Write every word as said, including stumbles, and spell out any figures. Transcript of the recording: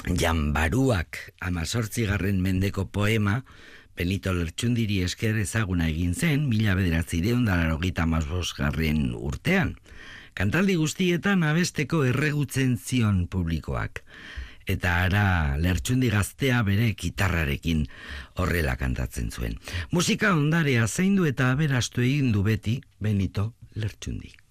Janbaruak amazortzigarren mendeko poema Benito Lertxundiri esker ezaguna egin zen, mila bederatzireun da larogeita hamabosgarren urtean. Kantaldi guztietan abesteko erregutzen zion publikoak. Eta ara Lertxundi gaztea bere gitarrarekin horrela kantatzen zuen. Musika ondarea zaindu eta aberastu egin du beti Benito Lertxundi.